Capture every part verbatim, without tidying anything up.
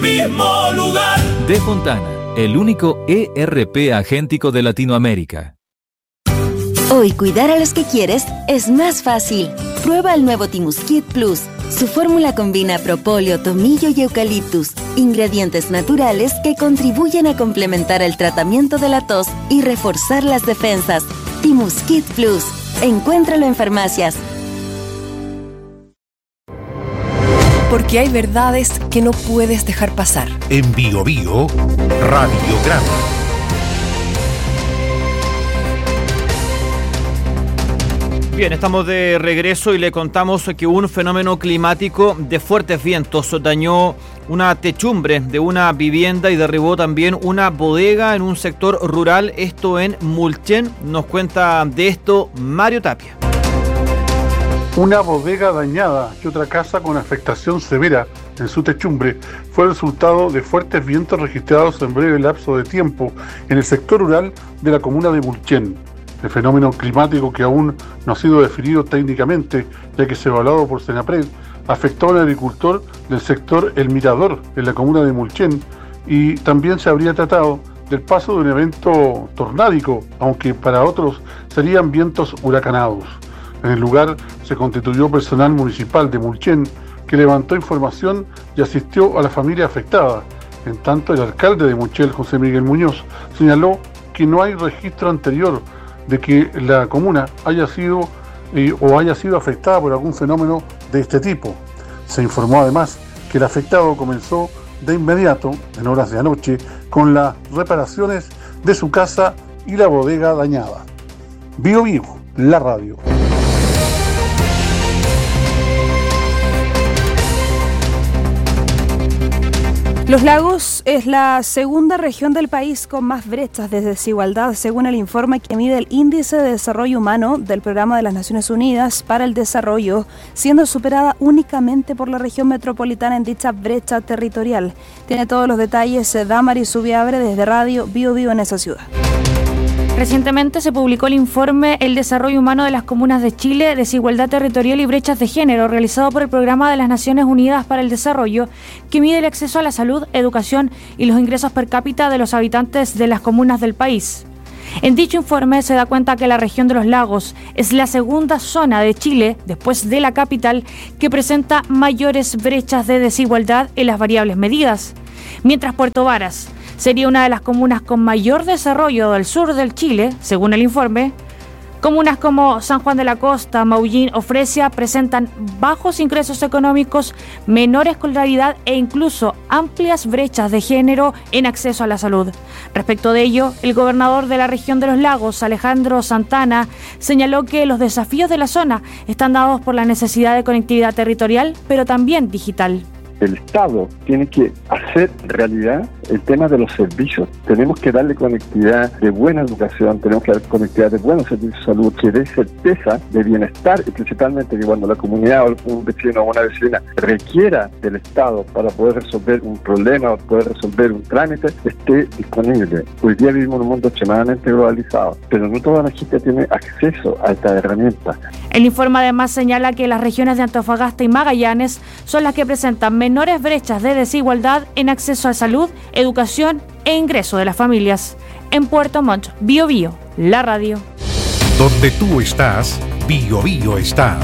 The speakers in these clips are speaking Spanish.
mismo lugar. De Fontana, el único E R P agéntico de Latinoamérica. Hoy cuidar a los que quieres es más fácil. Prueba el nuevo Timuskit Plus. Su fórmula combina propóleo, tomillo y eucaliptus, ingredientes naturales que contribuyen a complementar el tratamiento de la tos y reforzar las defensas. Timuskit Plus. Encuéntralo en farmacias. Porque hay verdades que no puedes dejar pasar. En Bio Bio, Radiograma. Bien, estamos de regreso y le contamos que un fenómeno climático de fuertes vientos dañó una techumbre de una vivienda y derribó también una bodega en un sector rural, esto en Mulchen. Nos cuenta de esto Mario Tapia. Una bodega dañada y otra casa con afectación severa en su techumbre fue el resultado de fuertes vientos registrados en breve lapso de tiempo en el sector rural de la comuna de Mulchen. El fenómeno climático, que aún no ha sido definido técnicamente, ya que es evaluado por Senapred, afectó a un agricultor del sector El Mirador, en la comuna de Mulchen, y también se habría tratado del paso de un evento tornádico, aunque para otros serían vientos huracanados. En el lugar se constituyó personal municipal de Mulchen, que levantó información y asistió a la familia afectada. En tanto, el alcalde de Mulchen, José Miguel Muñoz, señaló que no hay registro anterior de que la comuna haya sido eh, o haya sido afectada por algún fenómeno de este tipo. Se informó además que el afectado comenzó de inmediato, en horas de anoche, con las reparaciones de su casa y la bodega dañada. Bio Bio, la radio. Los Lagos es la segunda región del país con más brechas de desigualdad, según el informe que mide el Índice de Desarrollo Humano del Programa de las Naciones Unidas para el Desarrollo, siendo superada únicamente por la región metropolitana en dicha brecha territorial. Tiene todos los detalles Damaris Subiabre desde Radio Bio Bio en esa ciudad. Recientemente se publicó el informe El desarrollo humano de las comunas de Chile, desigualdad territorial y brechas de género, realizado por el Programa de las Naciones Unidas para el Desarrollo, que mide el acceso a la salud, educación y los ingresos per cápita de los habitantes de las comunas del país. En dicho informe se da cuenta que la región de los Lagos es la segunda zona de Chile, después de la capital, que presenta mayores brechas de desigualdad en las variables medidas, mientras Puerto Varas sería una de las comunas con mayor desarrollo del sur del Chile, según el informe. Comunas como San Juan de la Costa, Maullín o Fresia presentan bajos ingresos económicos, menor escolaridad e incluso amplias brechas de género en acceso a la salud. Respecto de ello, el gobernador de la región de los Lagos, Alejandro Santana, señaló que los desafíos de la zona están dados por la necesidad de conectividad territorial, pero también digital. El Estado tiene que hacer realidad el tema de los servicios. Tenemos que darle conectividad de buena educación, tenemos que dar conectividad de buenos servicios de salud, que dé certeza de bienestar, y principalmente que cuando la comunidad o un vecino o una vecina requiera del Estado para poder resolver un problema o poder resolver un trámite, esté disponible. Hoy día vivimos en un mundo extremadamente globalizado, pero no toda la gente tiene acceso a esta herramienta. El informe además señala que las regiones de Antofagasta y Magallanes son las que presentan menores brechas de desigualdad en acceso a salud, educación e ingreso de las familias. En Puerto Montt, Bio Bio, la radio. Donde tú estás, Bio Bio está.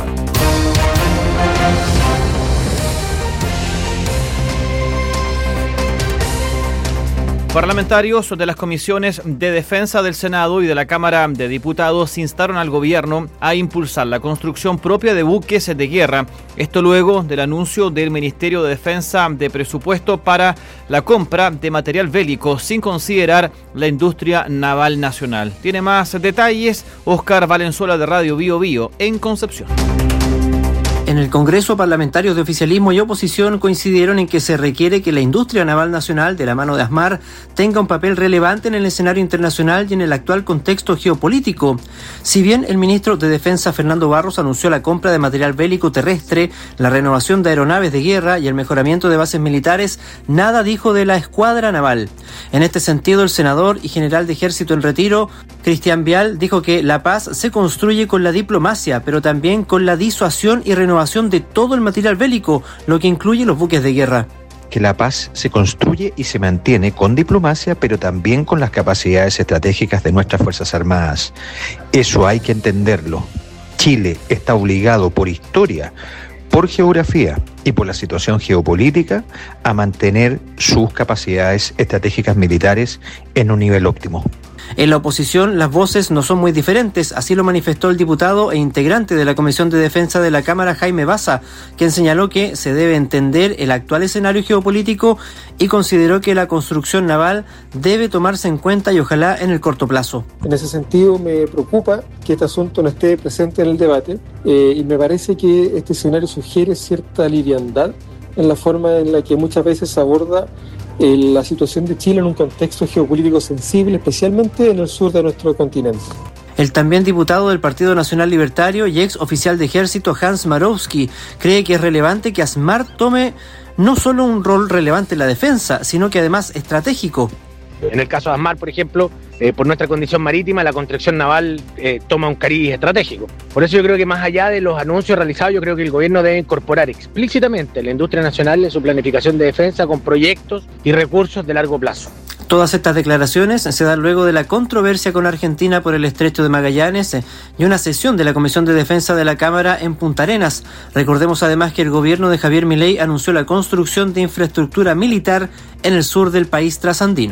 Parlamentarios de las comisiones de Defensa del Senado y de la Cámara de Diputados instaron al gobierno a impulsar la construcción propia de buques de guerra. Esto luego del anuncio del Ministerio de Defensa de presupuesto para la compra de material bélico, sin considerar la industria naval nacional. Tiene más detalles Óscar Valenzuela de Radio Bio Bio en Concepción. En el Congreso, parlamentarios de oficialismo y oposición coincidieron en que se requiere que la industria naval nacional, de la mano de ASMAR, tenga un papel relevante en el escenario internacional y en el actual contexto geopolítico. Si bien el ministro de Defensa, Fernando Barros, anunció la compra de material bélico terrestre, la renovación de aeronaves de guerra y el mejoramiento de bases militares, nada dijo de la escuadra naval. En este sentido, el senador y general de Ejército en retiro, Cristian Vial, dijo que la paz se construye con la diplomacia, pero también con la disuasión y renovación de todo el material bélico, lo que incluye los buques de guerra. que la paz se construye y se mantiene con diplomacia, pero también con las capacidades estratégicas de nuestras Fuerzas Armadas. Eso hay que entenderlo. Chile está obligado por historia, por geografía y por la situación geopolítica a mantener sus capacidades estratégicas militares en un nivel óptimo. En la oposición, las voces no son muy diferentes, así lo manifestó el diputado e integrante de la Comisión de Defensa de la Cámara, Jaime Baza, quien señaló que se debe entender el actual escenario geopolítico y consideró que la construcción naval debe tomarse en cuenta y ojalá en el corto plazo. En ese sentido, me preocupa que este asunto no esté presente en el debate eh, y me parece que este escenario sugiere cierta liviandad en la forma en la que muchas veces se aborda la situación de Chile en un contexto geopolítico sensible, especialmente en el sur de nuestro continente. El también diputado del Partido Nacional Libertario y ex oficial de ejército Hans Marowski cree que es relevante que ASMAR tome no solo un rol relevante en la defensa, sino que además estratégico. En el caso de ASMAR, por ejemplo, eh, por nuestra condición marítima, la construcción naval eh, toma un cariz estratégico. Por eso yo creo que más allá de los anuncios realizados, yo creo que el gobierno debe incorporar explícitamente la industria nacional en su planificación de defensa con proyectos y recursos de largo plazo. Todas estas declaraciones se dan luego de la controversia con Argentina por el Estrecho de Magallanes y una sesión de la Comisión de Defensa de la Cámara en Punta Arenas. Recordemos además que el gobierno de Javier Milei anunció la construcción de infraestructura militar en el sur del país trasandino.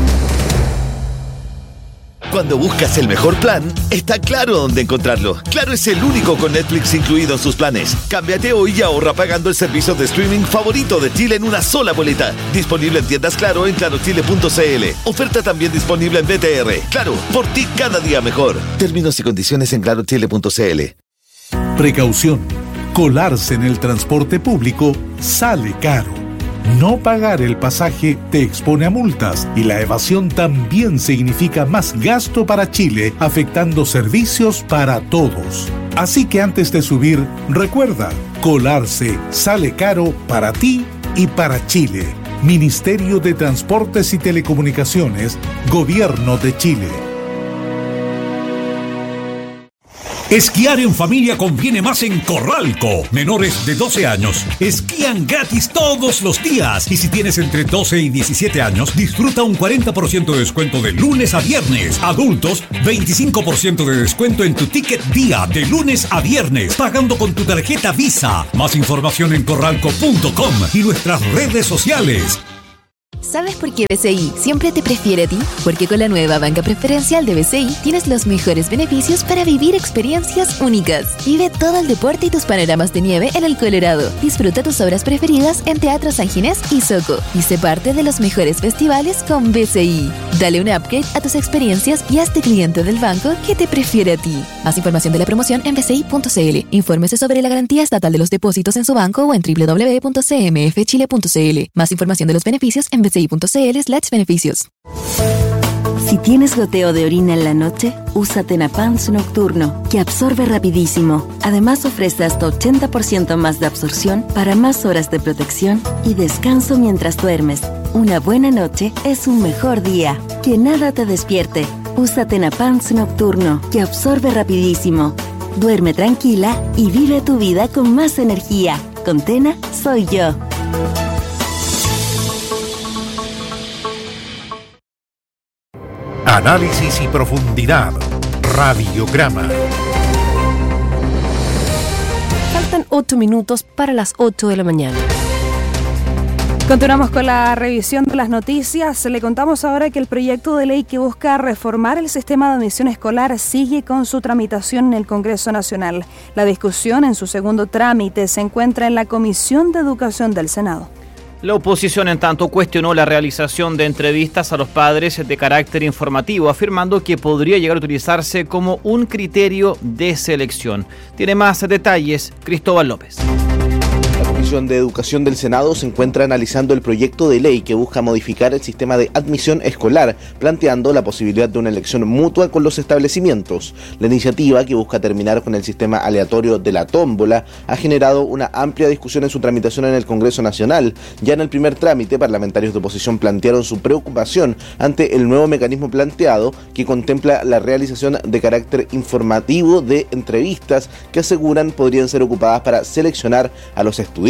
Cuando buscas el mejor plan, está claro dónde encontrarlo. Claro es el único con Netflix incluido en sus planes. Cámbiate hoy y ahorra pagando el servicio de streaming favorito de Chile en una sola boleta. Disponible en tiendas Claro en claro chile punto c l. Oferta también disponible en B T R. Claro, por ti cada día mejor. Términos y condiciones en claro chile punto c l. Precaución. Colarse en el transporte público sale caro. No pagar el pasaje te expone a multas y la evasión también significa más gasto para Chile, afectando servicios para todos. Así que antes de subir, recuerda, colarse sale caro para ti y para Chile. Ministerio de Transportes y Telecomunicaciones, Gobierno de Chile. Esquiar en familia conviene más en Corralco. Menores de doce años esquían gratis todos los días. Y si tienes entre doce y diecisiete años, disfruta un cuarenta por ciento de descuento de lunes a viernes. Adultos, veinticinco por ciento de descuento en tu ticket día de lunes a viernes, pagando con tu tarjeta Visa. Más información en corralco punto com y nuestras redes sociales. ¿Sabes por qué B C I siempre te prefiere a ti? Porque con la nueva banca preferencial de B C I tienes los mejores beneficios para vivir experiencias únicas. Vive todo el deporte y tus panoramas de nieve en el Colorado. Disfruta tus obras preferidas en Teatro San Ginés y Soco. Y sé parte de los mejores festivales con B C I. Dale un upgrade a tus experiencias y hazte cliente del banco que te prefiere a ti. Más información de la promoción en b c i punto c l. Infórmese sobre la garantía estatal de los depósitos en su banco o en w w w punto c m f chile punto c l. Más información de los beneficios en b c i punto c l slash beneficios. Si tienes goteo de orina en la noche, usa Tenapans Nocturno, que absorbe rapidísimo. Además ofrece hasta ochenta por ciento más de absorción para más horas de protección y descanso mientras duermes. Una buena noche es un mejor día. Que nada te despierte. Usa Tenapans Nocturno, que absorbe rapidísimo. Duerme tranquila y vive tu vida con más energía. Con Tena, soy yo. Análisis y profundidad. Radiograma. Faltan ocho minutos para las ocho de la mañana. Continuamos con la revisión de las noticias. Le contamos ahora que el proyecto de ley que busca reformar el sistema de admisión escolar sigue con su tramitación en el Congreso Nacional. La discusión en su segundo trámite se encuentra en la Comisión de Educación del Senado. La oposición, en tanto, cuestionó la realización de entrevistas a los padres de carácter informativo, afirmando que podría llegar a utilizarse como un criterio de selección. Tiene más detalles Cristóbal López. La Comisión de Educación del Senado se encuentra analizando el proyecto de ley que busca modificar el sistema de admisión escolar, planteando la posibilidad de una elección mutua con los establecimientos. La iniciativa, que busca terminar con el sistema aleatorio de la tómbola, ha generado una amplia discusión en su tramitación en el Congreso Nacional. Ya en el primer trámite, parlamentarios de oposición plantearon su preocupación ante el nuevo mecanismo planteado, que contempla la realización de carácter informativo de entrevistas que aseguran podrían ser ocupadas para seleccionar a los estudiantes.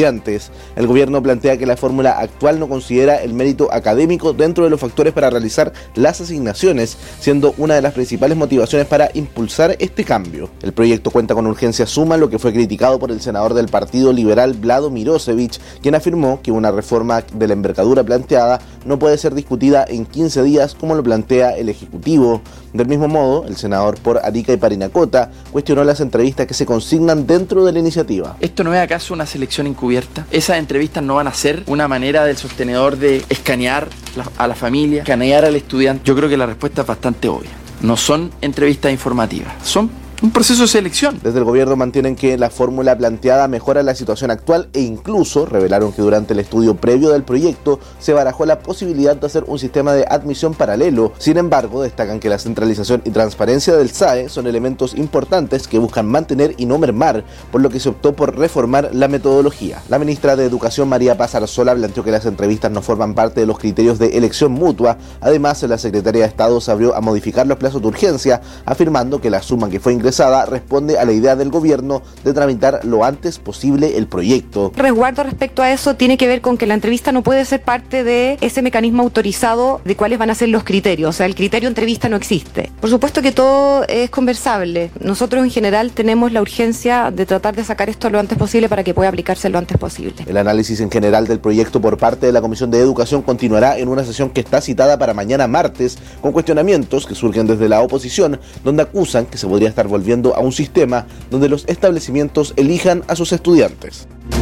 estudiantes. El gobierno plantea que la fórmula actual no considera el mérito académico dentro de los factores para realizar las asignaciones, siendo una de las principales motivaciones para impulsar este cambio. El proyecto cuenta con urgencia suma, lo que fue criticado por el senador del Partido Liberal Vlado Mirosevich, quien afirmó que una reforma de la envergadura planteada no puede ser discutida en quince días como lo plantea el Ejecutivo. Del mismo modo, el senador por Arica y Parinacota cuestionó las entrevistas que se consignan dentro de la iniciativa. ¿Esto no es acaso una selección encubierta? Esas entrevistas no van a ser una manera del sostenedor de escanear a la familia, escanear al estudiante. Yo creo que la respuesta es bastante obvia. No son entrevistas informativas, son un proceso de selección. Desde el gobierno mantienen que la fórmula planteada mejora la situación actual e incluso revelaron que durante el estudio previo del proyecto se barajó la posibilidad de hacer un sistema de admisión paralelo. Sin embargo, destacan que la centralización y transparencia del S A E son elementos importantes que buscan mantener y no mermar, por lo que se optó por reformar la metodología. La ministra de Educación, María Paz Arzola, planteó que las entrevistas no forman parte de los criterios de elección mutua. Además, la Secretaría de Estado se abrió a modificar los plazos de urgencia, afirmando que la suma que fue ingresada responde a la idea del gobierno de tramitar lo antes posible el proyecto. El resguardo respecto a eso tiene que ver con que la entrevista no puede ser parte de ese mecanismo autorizado de cuáles van a ser los criterios, o sea, el criterio entrevista no existe. Por supuesto que todo es conversable. Nosotros en general tenemos la urgencia de tratar de sacar esto lo antes posible para que pueda aplicarse lo antes posible. El análisis en general del proyecto por parte de la Comisión de Educación continuará en una sesión que está citada para mañana martes, con cuestionamientos que surgen desde la oposición, donde acusan que se podría estar volviendo a un sistema donde los establecimientos elijan a sus estudiantes.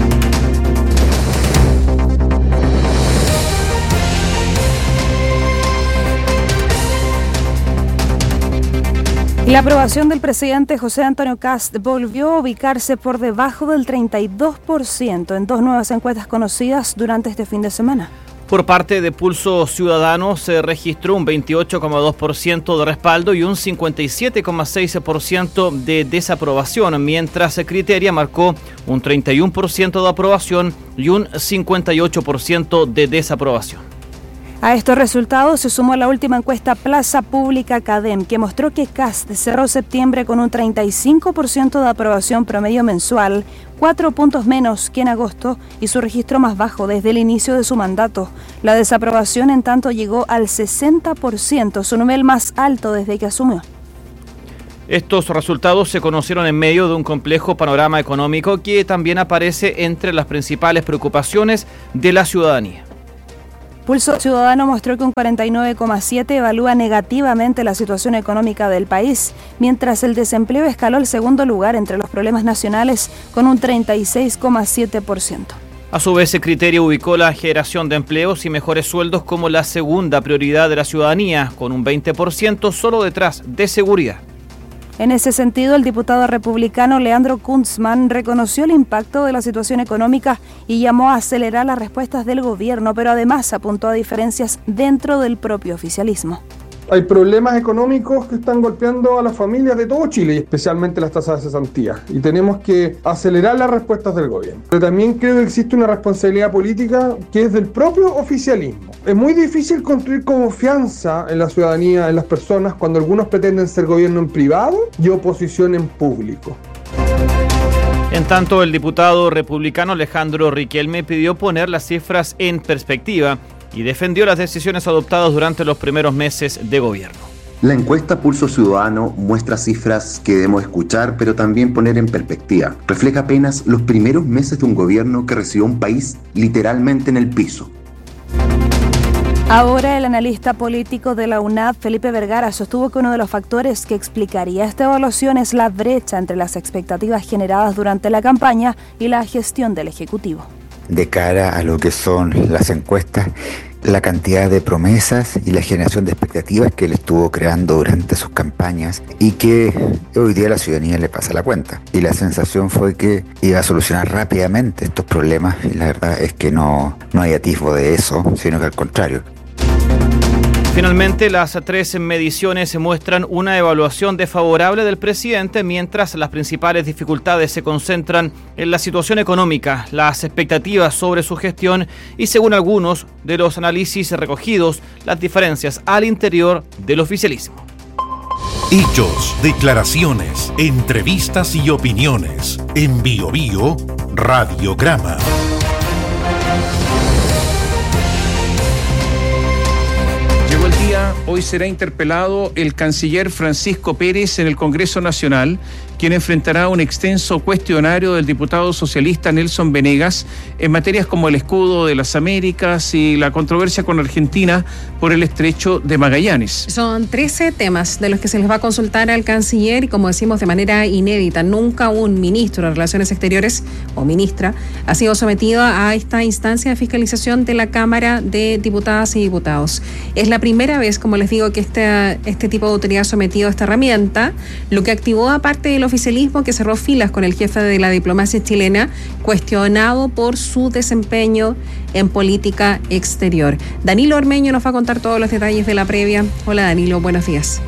La aprobación del presidente José Antonio Kast volvió a ubicarse por debajo del treinta y dos por ciento en dos nuevas encuestas conocidas durante este fin de semana. Por parte de Pulso Ciudadano se registró un veintiocho coma dos por ciento de respaldo y un cincuenta y siete coma seis por ciento de desaprobación, mientras Criteria marcó un treinta y uno por ciento de aprobación y un cincuenta y ocho por ciento de desaprobación. A estos resultados se sumó la última encuesta Plaza Pública Cadem, que mostró que Kast cerró septiembre con un treinta y cinco por ciento de aprobación promedio mensual, cuatro puntos menos que en agosto y su registro más bajo desde el inicio de su mandato. La desaprobación, en tanto, llegó al sesenta por ciento, su nivel más alto desde que asumió. Estos resultados se conocieron en medio de un complejo panorama económico que también aparece entre las principales preocupaciones de la ciudadanía. Pulso Ciudadano mostró que un cuarenta y nueve coma siete por ciento evalúa negativamente la situación económica del país, mientras el desempleo escaló al segundo lugar entre los problemas nacionales con un treinta y seis coma siete por ciento. A su vez, el Criterio ubicó la generación de empleos y mejores sueldos como la segunda prioridad de la ciudadanía, con un veinte por ciento solo detrás de seguridad. En ese sentido, el diputado republicano Leandro Kuntzmann reconoció el impacto de la situación económica y llamó a acelerar las respuestas del gobierno, pero además apuntó a diferencias dentro del propio oficialismo. Hay problemas económicos que están golpeando a las familias de todo Chile y especialmente las tasas de cesantía, y tenemos que acelerar las respuestas del gobierno. Pero también creo que existe una responsabilidad política que es del propio oficialismo. Es muy difícil construir confianza en la ciudadanía, en las personas, cuando algunos pretenden ser gobierno en privado y oposición en público. En tanto, el diputado republicano Alejandro Riquelme pidió poner las cifras en perspectiva y defendió las decisiones adoptadas durante los primeros meses de gobierno. La encuesta Pulso Ciudadano muestra cifras que debemos escuchar, pero también poner en perspectiva. Refleja apenas los primeros meses de un gobierno que recibió un país literalmente en el piso. Ahora, el analista político de la U N A D, Felipe Vergara, sostuvo que uno de los factores que explicaría esta evaluación es la brecha entre las expectativas generadas durante la campaña y la gestión del Ejecutivo. De cara a lo que son las encuestas, la cantidad de promesas y la generación de expectativas que él estuvo creando durante sus campañas y que hoy día a la ciudadanía le pasa la cuenta. Y la sensación fue que iba a solucionar rápidamente estos problemas y la verdad es que no, no hay atisbo de eso, sino que al contrario. Finalmente, las tres mediciones muestran una evaluación desfavorable del presidente, mientras las principales dificultades se concentran en la situación económica, las expectativas sobre su gestión y, según algunos de los análisis recogidos, las diferencias al interior del oficialismo. Hechos, declaraciones, entrevistas y opiniones. En Bio Bio, Radiograma. Argentina, hoy será interpelado el canciller Francisco Pérez en el Congreso Nacional, quien enfrentará un extenso cuestionario del diputado socialista Nelson Venegas en materias como el escudo de las Américas y la controversia con Argentina por el estrecho de Magallanes. Son trece temas de los que se les va a consultar al canciller y, como decimos, de manera inédita. Nunca un ministro de Relaciones Exteriores o ministra ha sido sometido a esta instancia de fiscalización de la Cámara de Diputadas y Diputados. Es la primera vez, como les digo, que este, este tipo de autoridad ha sometido a esta herramienta, lo que activó, aparte del oficialismo que cerró filas con el jefe de la diplomacia chilena, cuestionado por su desempeño en política exterior. Danilo Ormeño nos va a contar todos los detalles de la previa. Hola Danilo, buenos días.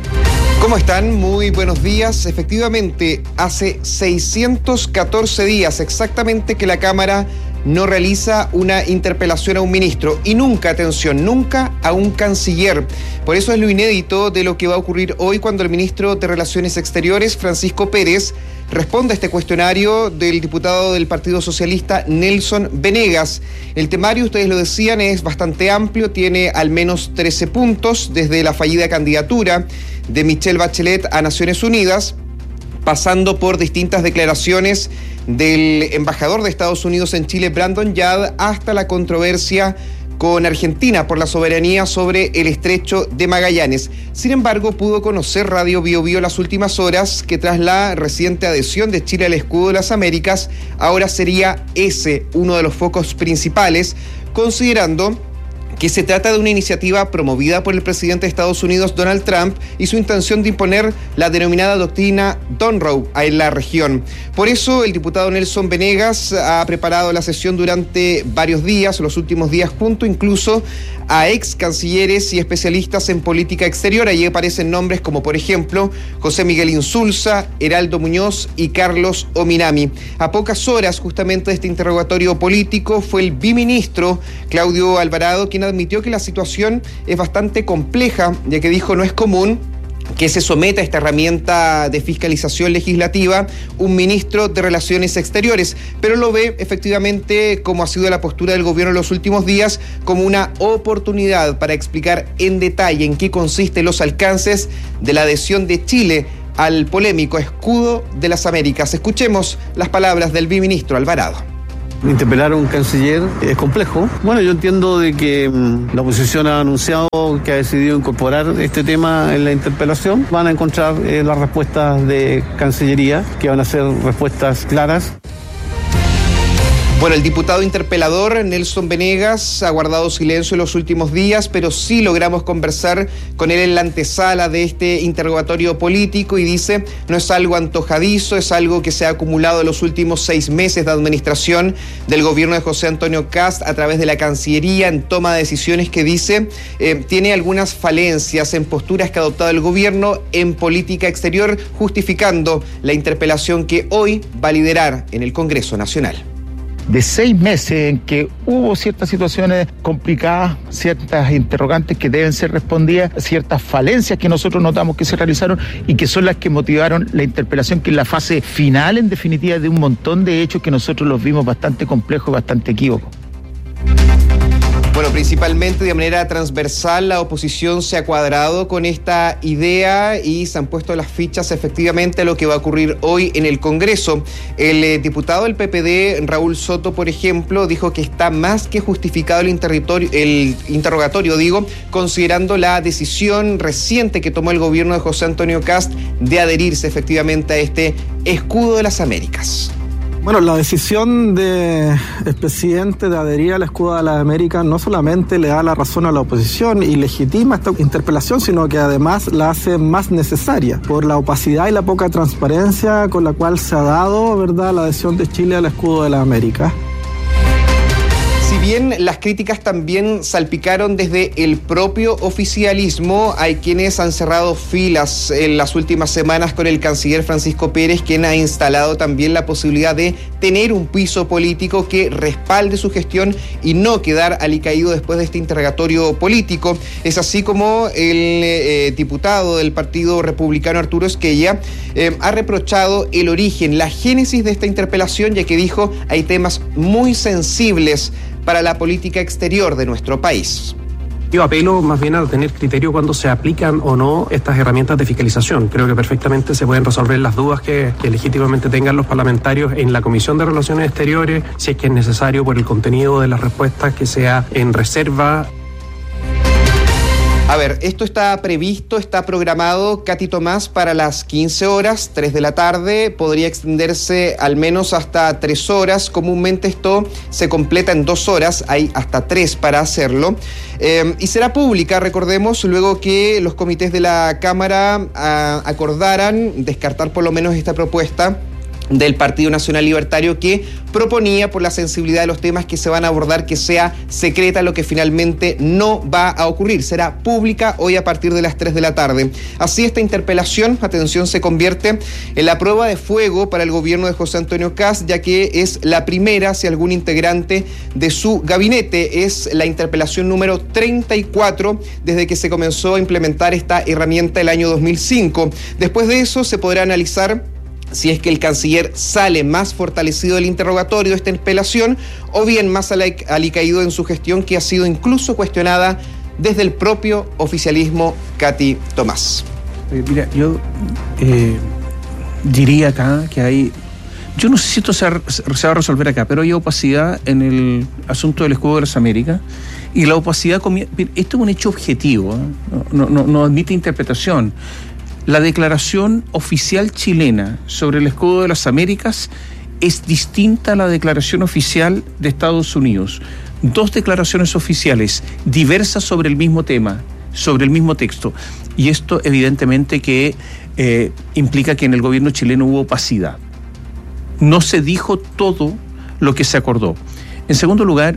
¿Cómo están? Muy buenos días. Efectivamente, hace seiscientos catorce días exactamente que la Cámara no realiza una interpelación a un ministro y nunca, atención, nunca a un canciller. Por eso es lo inédito de lo que va a ocurrir hoy cuando el ministro de Relaciones Exteriores, Francisco Pérez, responde a este cuestionario del diputado del Partido Socialista, Nelson Venegas. El temario, ustedes lo decían, es bastante amplio, tiene al menos trece puntos, desde la fallida candidatura de Michelle Bachelet a Naciones Unidas, pasando por distintas declaraciones del embajador de Estados Unidos en Chile, Brandon Yard, hasta la controversia con Argentina por la soberanía sobre el estrecho de Magallanes. Sin embargo, pudo conocer Radio Bio Bio las últimas horas que tras la reciente adhesión de Chile al escudo de las Américas, ahora sería ese uno de los focos principales, considerando que se trata de una iniciativa promovida por el presidente de Estados Unidos, Donald Trump, y su intención de imponer la denominada doctrina Monroe en la región. Por eso, el diputado Nelson Venegas ha preparado la sesión durante varios días, los últimos días, junto incluso a ex cancilleres y especialistas en política exterior. Allí aparecen nombres como, por ejemplo, José Miguel Insulza, Heraldo Muñoz y Carlos Ominami. A pocas horas, justamente, de este interrogatorio político, fue el biministro Claudio Alvarado quien admitió que la situación es bastante compleja, ya que dijo no es común que se someta a esta herramienta de fiscalización legislativa un ministro de Relaciones Exteriores, pero lo ve efectivamente, como ha sido la postura del gobierno en los últimos días, como una oportunidad para explicar en detalle en qué consisten los alcances de la adhesión de Chile al polémico escudo de las Américas. Escuchemos las palabras del biministro Alvarado. Interpelar a un canciller es complejo. Bueno, yo entiendo de que mmm, la oposición ha anunciado que ha decidido incorporar este tema en la interpelación. Van a encontrar eh, las respuestas de Cancillería, que van a ser respuestas claras. Bueno, el diputado interpelador Nelson Venegas ha guardado silencio en los últimos días, pero sí logramos conversar con él en la antesala de este interrogatorio político y dice, no es algo antojadizo, es algo que se ha acumulado en los últimos seis meses de administración del gobierno de José Antonio Kast a través de la Cancillería en toma de decisiones que dice eh, tiene algunas falencias en posturas que ha adoptado el gobierno en política exterior, justificando la interpelación que hoy va a liderar en el Congreso Nacional. De seis meses en que hubo ciertas situaciones complicadas, ciertas interrogantes que deben ser respondidas, ciertas falencias que nosotros notamos que se realizaron y que son las que motivaron la interpelación, que es la fase final, en definitiva, de un montón de hechos que nosotros los vimos bastante complejos y bastante equívocos. Bueno, principalmente de manera transversal la oposición se ha cuadrado con esta idea y se han puesto las fichas efectivamente a lo que va a ocurrir hoy en el Congreso. El eh, diputado del P P D, Raúl Soto, por ejemplo, dijo que está más que justificado el, el interrogatorio, digo, considerando la decisión reciente que tomó el gobierno de José Antonio Kast de adherirse efectivamente a este escudo de las Américas. Bueno, la decisión del presidente de adherir al escudo de las Américas no solamente le da la razón a la oposición y legitima esta interpelación, sino que además la hace más necesaria por la opacidad y la poca transparencia con la cual se ha dado, ¿verdad?, la adhesión de Chile al escudo de las Américas. Si bien las críticas también salpicaron desde el propio oficialismo, hay quienes han cerrado filas en las últimas semanas con el canciller Francisco Pérez, quien ha instalado también la posibilidad de tener un piso político que respalde su gestión y no quedar alicaído después de este interrogatorio político. Es así como el eh, diputado del Partido Republicano Arturo Esquella eh, ha reprochado el origen, la génesis de esta interpelación, ya que dijo hay temas muy sensibles para la política exterior de nuestro país. Yo apelo más bien a tener criterio cuando se aplican o no estas herramientas de fiscalización. Creo que perfectamente se pueden resolver las dudas que, que legítimamente tengan los parlamentarios en la Comisión de Relaciones Exteriores, si es que es necesario por el contenido de las respuestas que sea en reserva. A ver, esto está previsto, está programado, Katy Tomás, para las quince horas, tres de la tarde, podría extenderse al menos hasta tres horas, comúnmente esto se completa en dos horas, hay hasta tres para hacerlo, eh, y será pública, recordemos, luego que los comités de la Cámara a, acordaran descartar por lo menos esta propuesta del Partido Nacional Libertario, que proponía, por la sensibilidad de los temas que se van a abordar, que sea secreta, lo que finalmente no va a ocurrir. Será pública hoy a partir de las tres de la tarde. Así, esta interpelación, atención, se convierte en la prueba de fuego para el gobierno de José Antonio Kast, ya que es la primera hacia algún integrante de su gabinete. Es la interpelación número treinta y cuatro desde que se comenzó a implementar esta herramienta el año dos mil cinco. Después de eso se podrá analizar si es que el canciller sale más fortalecido del interrogatorio de esta interpelación o bien más alicaído en su gestión, que ha sido incluso cuestionada desde el propio oficialismo. Katy Tomás. Eh, mira, yo eh, diría acá que hay... Yo no sé si esto se va, se va a resolver acá, pero hay opacidad en el asunto del escudo de las Américas, y la opacidad... Esto es un hecho objetivo, ¿eh? no, no, no admite interpretación. La declaración oficial chilena sobre el escudo de las Américas es distinta a la declaración oficial de Estados Unidos. Dos declaraciones oficiales diversas sobre el mismo tema, sobre el mismo texto. Y esto evidentemente que eh, implica que en el gobierno chileno hubo opacidad. No se dijo todo lo que se acordó. En segundo lugar,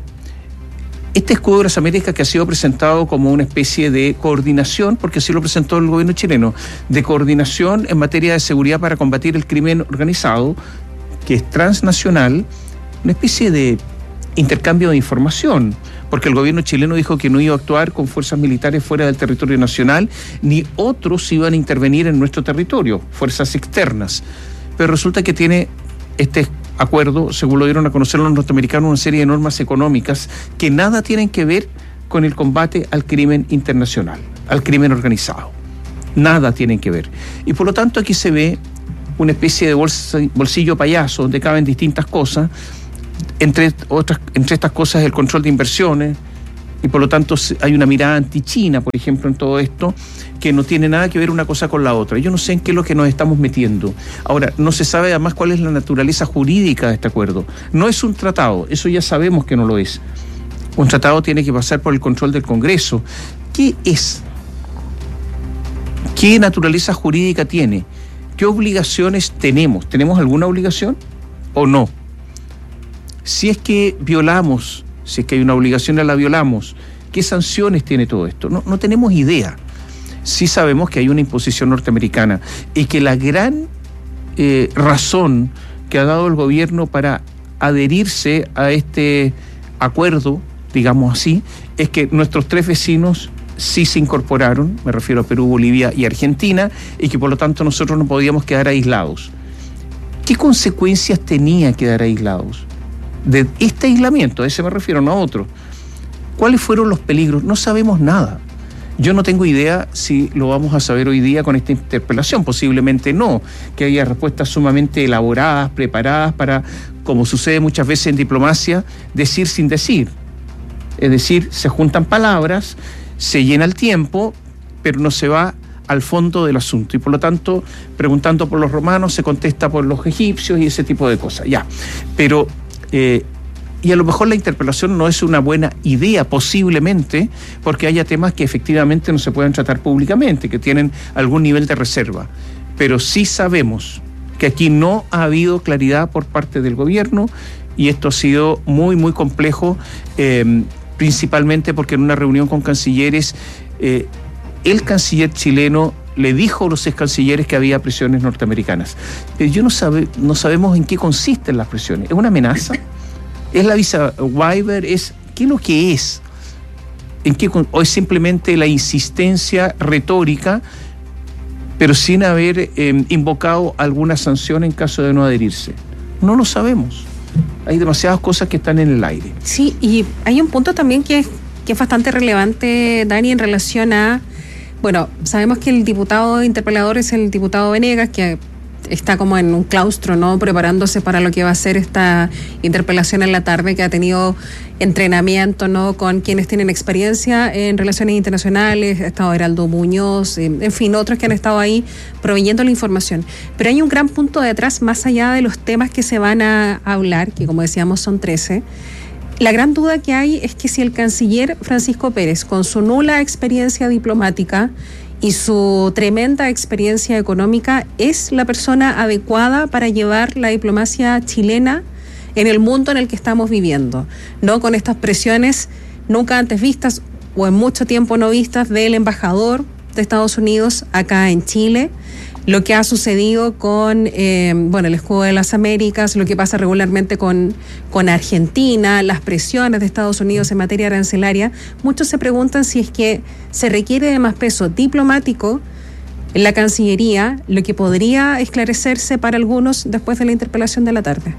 este escudo de las Américas, que ha sido presentado como una especie de coordinación, porque así lo presentó el gobierno chileno, de coordinación en materia de seguridad para combatir el crimen organizado, que es transnacional, una especie de intercambio de información, porque el gobierno chileno dijo que no iba a actuar con fuerzas militares fuera del territorio nacional, ni otros iban a intervenir en nuestro territorio, fuerzas externas. Pero resulta que tiene este acuerdo, según lo dieron a conocer los norteamericanos, una serie de normas económicas que nada tienen que ver con el combate al crimen internacional, al crimen organizado. Nada tienen que ver. Y por lo tanto aquí se ve una especie de bolsa, bolsillo payaso donde caben distintas cosas, entre otras, entre estas cosas el control de inversiones, y por lo tanto hay una mirada anti-China, por ejemplo, en todo esto, que no tiene nada que ver una cosa con la otra. Yo no sé en qué es lo que nos estamos metiendo. Ahora, no se sabe además cuál es la naturaleza jurídica de este acuerdo. No es un tratado, eso ya sabemos que no lo es. Un tratado tiene que pasar por el control del Congreso. ¿Qué es? ¿Qué naturaleza jurídica tiene? ¿Qué obligaciones tenemos? ¿Tenemos alguna obligación o no? Si es que violamos, si es que hay una obligación y la violamos, ¿qué sanciones tiene todo esto? No, no tenemos idea. Sí sabemos que hay una imposición norteamericana y que la gran eh, razón que ha dado el gobierno para adherirse a este acuerdo, digamos así, es que nuestros tres vecinos sí se incorporaron, me refiero a Perú, Bolivia y Argentina, y que por lo tanto nosotros no podíamos quedar aislados. ¿Qué consecuencias tenía quedar aislados? De este aislamiento, a ese me refiero, no a otro. ¿Cuáles fueron los peligros? No sabemos nada. Yo no tengo idea si lo vamos a saber hoy día con esta interpelación, posiblemente no, que haya respuestas sumamente elaboradas, preparadas para, como sucede muchas veces en diplomacia, decir sin decir. Es decir, se juntan palabras, se llena el tiempo, pero no se va al fondo del asunto. Y por lo tanto, preguntando por los romanos, se contesta por los egipcios y ese tipo de cosas. Ya, pero... Eh, y a lo mejor la interpelación no es una buena idea, posiblemente, porque haya temas que efectivamente no se puedan tratar públicamente, que tienen algún nivel de reserva. Pero sí sabemos que aquí no ha habido claridad por parte del gobierno, y esto ha sido muy, muy complejo, eh, principalmente porque en una reunión con cancilleres, eh, el canciller chileno le dijo a los ex cancilleres que había presiones norteamericaas. Pero yo no, sabe, no sabemos en qué consisten las presiones. ¿Es una amenaza? ¿Es la visa waiver? ¿Es, ¿Qué es lo que es? ¿En qué, ¿O es simplemente la insistencia retórica, pero sin haber eh, invocado alguna sanción en caso de no adherirse? No lo sabemos. Hay demasiadas cosas que están en el aire. Sí, y hay un punto también que es que es bastante relevante, Dani, en relación a, bueno, sabemos que el diputado interpelador es el diputado Venegas, que está como en un claustro, ¿no?, preparándose para lo que va a ser esta interpelación en la tarde, que ha tenido entrenamiento, ¿no?, con quienes tienen experiencia en relaciones internacionales. Ha estado Heraldo Muñoz, en fin, otros que han estado ahí proveyendo la información. Pero hay un gran punto detrás, más allá de los temas que se van a hablar, que como decíamos son trece. La gran duda que hay es que si el canciller Francisco Pérez, con su nula experiencia diplomática y su tremenda experiencia económica, es la persona adecuada para llevar la diplomacia chilena en el mundo en el que estamos viviendo, ¿no? Con estas presiones nunca antes vistas o en mucho tiempo no vistas del embajador de Estados Unidos acá en Chile, lo que ha sucedido con eh, bueno, el escudo de las Américas, lo que pasa regularmente con, con Argentina, las presiones de Estados Unidos en materia arancelaria. Muchos se preguntan si es que se requiere de más peso diplomático en la Cancillería, lo que podría esclarecerse para algunos después de la interpelación de la tarde.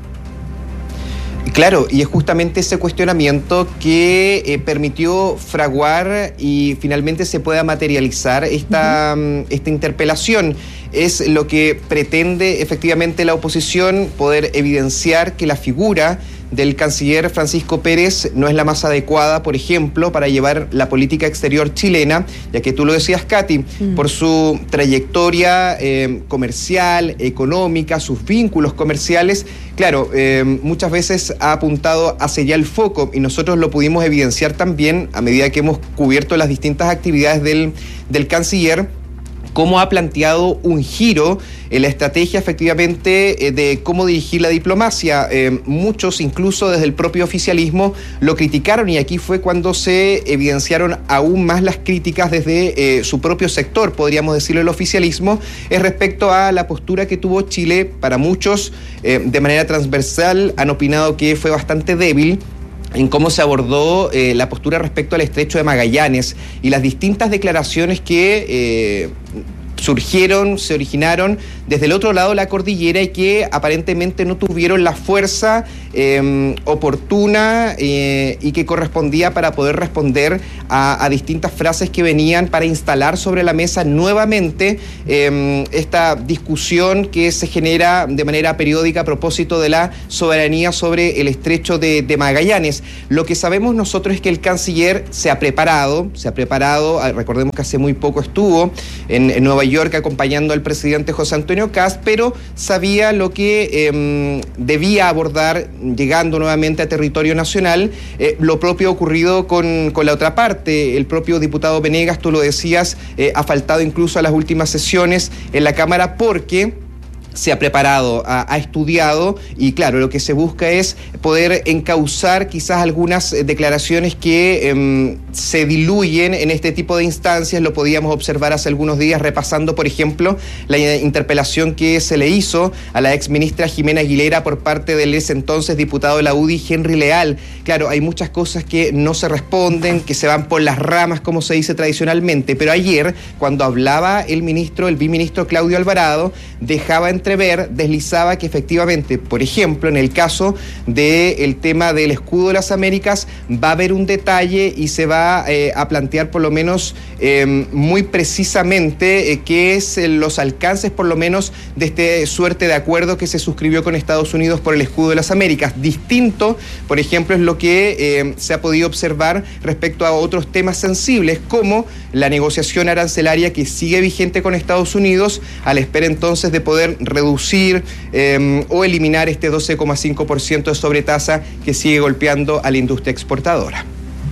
Claro, y es justamente ese cuestionamiento que eh, permitió fraguar y finalmente se pueda materializar esta, uh-huh. esta interpelación. Es lo que pretende efectivamente la oposición, poder evidenciar que la figura del canciller Francisco Pérez no es la más adecuada, por ejemplo, para llevar la política exterior chilena, ya que tú lo decías, Katy, mm. por su trayectoria eh, comercial, económica, sus vínculos comerciales. Claro, eh, muchas veces ha apuntado hacia allá el foco, y nosotros lo pudimos evidenciar también a medida que hemos cubierto las distintas actividades del, del canciller, cómo ha planteado un giro en la estrategia efectivamente eh, de cómo dirigir la diplomacia. Eh, muchos, incluso desde el propio oficialismo, lo criticaron, y aquí fue cuando se evidenciaron aún más las críticas desde eh, su propio sector, podríamos decirlo, el oficialismo, es respecto a la postura que tuvo Chile. Para muchos, eh, de manera transversal, han opinado que fue bastante débil en cómo se abordó eh, la postura respecto al estrecho de Magallanes y las distintas declaraciones que eh, surgieron, se originaron desde el otro lado de la cordillera y que aparentemente no tuvieron la fuerza eh, oportuna eh, y que correspondía para poder responder a, a distintas frases que venían para instalar sobre la mesa nuevamente eh, esta discusión que se genera de manera periódica a propósito de la soberanía sobre el estrecho de, de Magallanes. Lo que sabemos nosotros es que el canciller se ha preparado, se ha preparado, recordemos que hace muy poco estuvo en, en Nueva York acompañando al presidente José Antonio Kast, pero sabía lo que eh, debía abordar llegando nuevamente a territorio nacional. Eh, lo propio ocurrido con, con la otra parte. El propio diputado Venegas, tú lo decías, eh, ha faltado incluso a las últimas sesiones en la Cámara porque se ha preparado, ha, ha estudiado, y claro, lo que se busca es poder encauzar quizás algunas declaraciones que eh, se diluyen en este tipo de instancias. Lo podíamos observar hace algunos días repasando, por ejemplo, la interpelación que se le hizo a la exministra Jimena Aguilera por parte del ese entonces diputado de la U D I, Henry Leal. Claro, hay muchas cosas que no se responden, que se van por las ramas, como se dice tradicionalmente, pero ayer, cuando hablaba el ministro, el biministro Claudio Alvarado, dejaba en entrever, deslizaba que efectivamente, por ejemplo, en el caso del tema del escudo de las Américas, va a haber un detalle y se va eh, a plantear por lo menos eh, muy precisamente eh, qué es eh, los alcances por lo menos de este suerte de acuerdo que se suscribió con Estados Unidos por el escudo de las Américas. Distinto, por ejemplo, es lo que eh, se ha podido observar respecto a otros temas sensibles, como la negociación arancelaria que sigue vigente con Estados Unidos, a la espera entonces de poder reducir eh, o eliminar este doce coma cinco por ciento de sobretasa que sigue golpeando a la industria exportadora.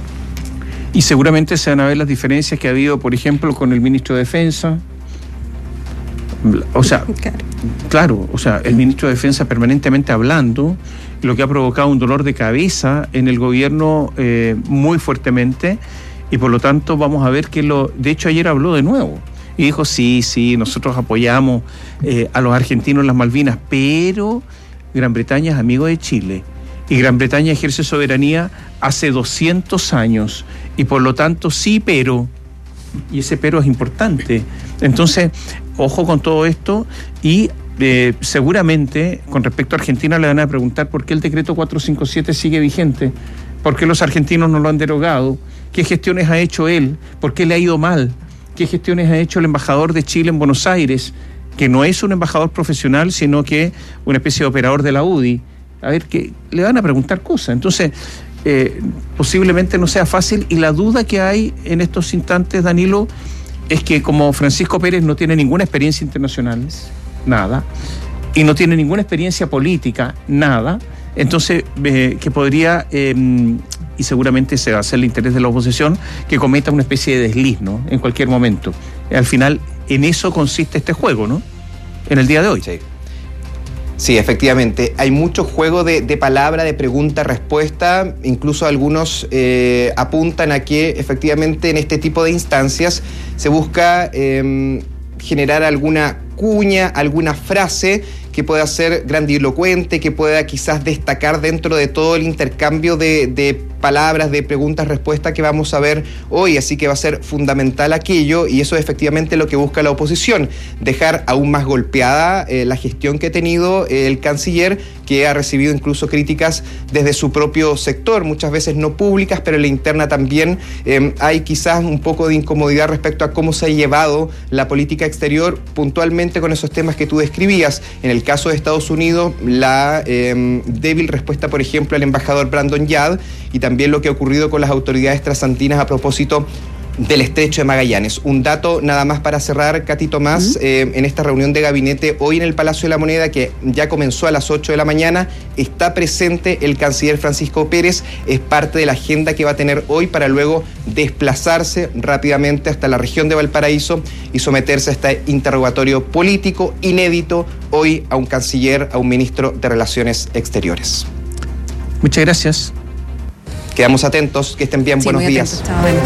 Y seguramente se van a ver las diferencias que ha habido, por ejemplo, con el ministro de Defensa. O sea, claro, claro o sea, el ministro de Defensa permanentemente hablando, lo que ha provocado un dolor de cabeza en el gobierno eh, muy fuertemente, y por lo tanto vamos a ver que lo... De hecho, ayer habló de nuevo. Y dijo, sí, sí, nosotros apoyamos eh, a los argentinos en las Malvinas, pero Gran Bretaña es amigo de Chile. Y Gran Bretaña ejerce soberanía hace doscientos años. Y por lo tanto, sí, pero... Y ese pero es importante. Entonces, ojo con todo esto. Y eh, seguramente, con respecto a Argentina, le van a preguntar por qué el decreto cuatrocientos cincuenta y siete sigue vigente. ¿Por qué los argentinos no lo han derogado? ¿Qué gestiones ha hecho él? ¿Por qué le ha ido mal? ¿Qué gestiones ha hecho el embajador de Chile en Buenos Aires? Que no es un embajador profesional, sino que una especie de operador de la U D I. A ver, que le van a preguntar cosas. Entonces, eh, posiblemente no sea fácil, y la duda que hay en estos instantes, Danilo, es que como Francisco Pérez no tiene ninguna experiencia internacional, nada, y no tiene ninguna experiencia política, nada, entonces eh, que podría, eh, y seguramente se va a hacer el interés de la oposición, que cometa una especie de desliz, ¿no? En cualquier momento. Al final, en eso consiste este juego, ¿no? En el día de hoy. Sí. Sí, efectivamente. Hay mucho juego de, de palabra, de pregunta-respuesta. Incluso algunos eh, apuntan a que efectivamente en este tipo de instancias se busca eh, generar alguna cuña, alguna frase que pueda ser grandilocuente, que pueda quizás destacar dentro de todo el intercambio de, de palabras, de preguntas-respuestas que vamos a ver hoy. Así que va a ser fundamental aquello, y eso es efectivamente lo que busca la oposición, dejar aún más golpeada eh, la gestión que ha tenido eh, el canciller, que ha recibido incluso críticas desde su propio sector, muchas veces no públicas, pero en la interna también eh, hay quizás un poco de incomodidad respecto a cómo se ha llevado la política exterior, puntualmente con esos temas que tú describías. En el caso de Estados Unidos, la eh, débil respuesta, por ejemplo, al embajador Brandon Yad, y también lo que ha ocurrido con las autoridades trasantinas a propósito del Estrecho de Magallanes. Un dato nada más para cerrar, Katy Tomás, uh-huh. eh, en esta reunión de gabinete hoy en el Palacio de la Moneda, que ya comenzó a las ocho de la mañana, está presente el canciller Francisco Pérez, es parte de la agenda que va a tener hoy para luego desplazarse rápidamente hasta la región de Valparaíso y someterse a este interrogatorio político inédito hoy a un canciller, a un ministro de Relaciones Exteriores. Muchas gracias. Quedamos atentos, que estén bien, sí, buenos días.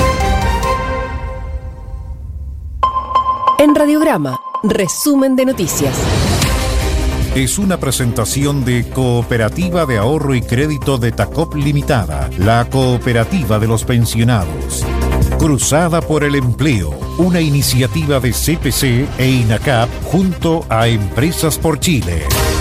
En Radiograma, resumen de noticias. Es una presentación de Cooperativa de Ahorro y Crédito de Tacop Limitada, la cooperativa de los pensionados. Cruzada por el Empleo, una iniciativa de C P C e INACAP junto a Empresas por Chile.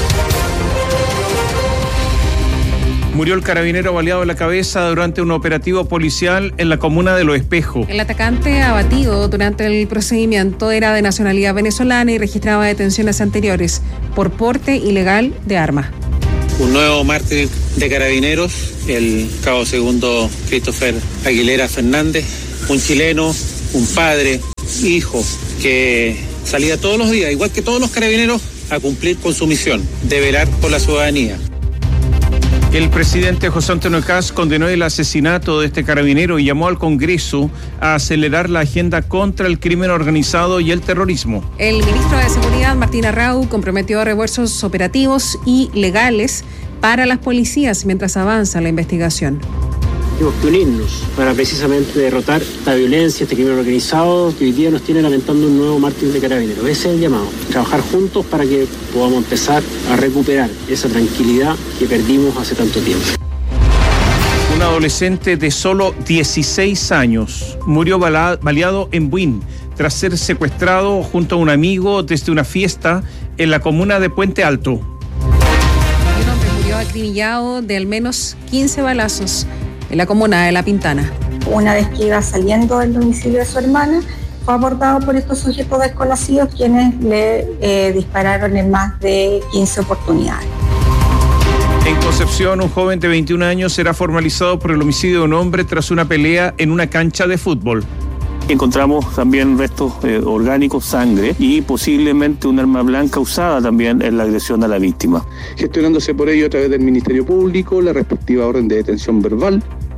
Murió el carabinero baleado en la cabeza durante un operativo policial en la comuna de Los Espejos. El atacante abatido durante el procedimiento era de nacionalidad venezolana y registraba detenciones anteriores por porte ilegal de armas. Un nuevo mártir de carabineros, el cabo segundo Christopher Aguilera Fernández, un chileno, un padre, hijo, que salía todos los días, igual que todos los carabineros, a cumplir con su misión de velar por la ciudadanía. El presidente José Antonio Kast condenó el asesinato de este carabinero y llamó al Congreso a acelerar la agenda contra el crimen organizado y el terrorismo. El ministro de Seguridad, Martín Arrau, comprometió refuerzos operativos y legales para las policías mientras avanza la investigación. Tenemos que unirnos para precisamente derrotar la violencia, este crimen organizado que hoy día nos tiene lamentando un nuevo mártir de carabineros. Ese es el llamado, trabajar juntos para que podamos empezar a recuperar esa tranquilidad que perdimos hace tanto tiempo. Un adolescente de solo dieciséis años murió baleado en Buin tras ser secuestrado junto a un amigo desde una fiesta en la comuna de Puente Alto. Un hombre murió acribillado de al menos quince balazos en la comuna de La Pintana. Una vez que iba saliendo del domicilio de su hermana, fue abordado por estos sujetos desconocidos, quienes le eh, dispararon en más de quince oportunidades. En Concepción, un joven de veintiún años será formalizado por el homicidio de un hombre tras una pelea en una cancha de fútbol. Encontramos también restos eh, orgánicos, sangre y posiblemente un arma blanca usada también en la agresión a la víctima. Gestionándose por ello a través del Ministerio Público la respectiva orden de detención verbal.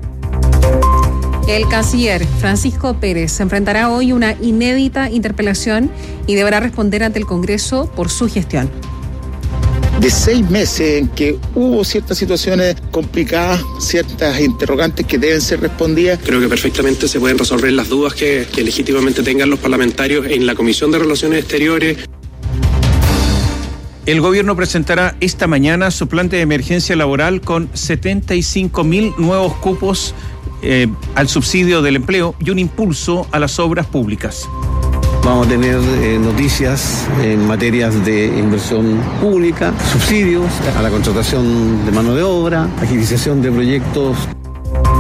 El canciller Francisco Pérez se enfrentará hoy a una inédita interpelación y deberá responder ante el Congreso por su gestión. De seis meses en que hubo ciertas situaciones complicadas, ciertas interrogantes que deben ser respondidas. Creo que perfectamente se pueden resolver las dudas que, que legítimamente tengan los parlamentarios en la Comisión de Relaciones Exteriores. El gobierno presentará esta mañana su plan de emergencia laboral con setenta y cinco mil nuevos cupos eh, al subsidio del empleo y un impulso a las obras públicas. Vamos a tener eh, noticias en materias de inversión pública, subsidios a la contratación de mano de obra, agilización de proyectos.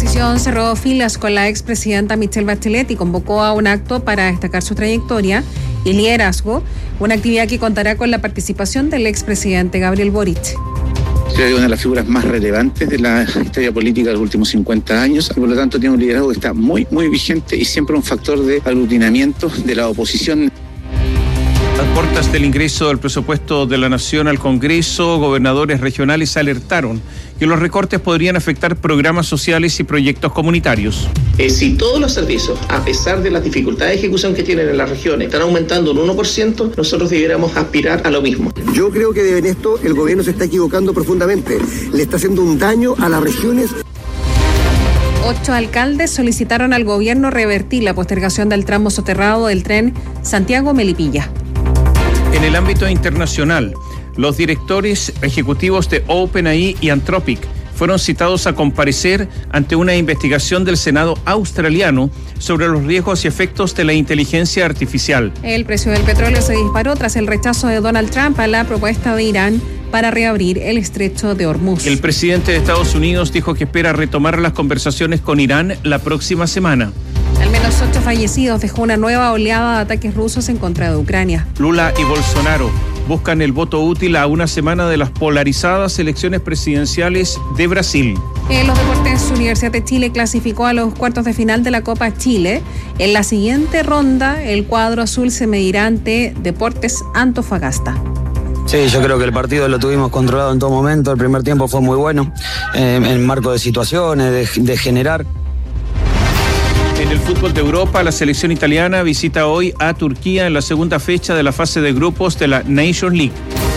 oposición cerró filas con la expresidenta Michelle Bachelet y convocó a un acto para destacar su trayectoria y liderazgo, una actividad que contará con la participación del expresidente Gabriel Boric. Es una de las figuras más relevantes de la historia política de los últimos cincuenta años y por lo tanto tiene un liderazgo que está muy, muy vigente y siempre un factor de aglutinamiento de la oposición. A puertas del ingreso del presupuesto de la Nación al Congreso, gobernadores regionales alertaron que los recortes podrían afectar programas sociales y proyectos comunitarios. Eh, si todos los servicios, a pesar de las dificultades de ejecución que tienen en las regiones, están aumentando un uno por ciento, nosotros debiéramos aspirar a lo mismo. Yo creo que en esto el gobierno se está equivocando profundamente. Le está haciendo un daño a las regiones. Ocho alcaldes solicitaron al gobierno revertir la postergación del tramo soterrado del tren Santiago-Melipilla. En el ámbito internacional, los directores ejecutivos de OpenAI y Anthropic fueron citados a comparecer ante una investigación del Senado australiano sobre los riesgos y efectos de la inteligencia artificial. El precio del petróleo se disparó tras el rechazo de Donald Trump a la propuesta de Irán para reabrir el estrecho de Hormuz. El presidente de Estados Unidos dijo que espera retomar las conversaciones con Irán la próxima semana. Al menos ocho fallecidos dejó una nueva oleada de ataques rusos en contra de Ucrania. Lula y Bolsonaro buscan el voto útil a una semana de las polarizadas elecciones presidenciales de Brasil. En los deportes, Universidad de Chile clasificó a los cuartos de final de la Copa Chile. En la siguiente ronda, el cuadro azul se medirá ante Deportes Antofagasta. Sí, yo creo que el partido lo tuvimos controlado en todo momento. El primer tiempo fue muy bueno, eh, en marco de situaciones, de, de generar. En el fútbol de Europa, la selección italiana visita hoy a Turquía en la segunda fecha de la fase de grupos de la Nations League.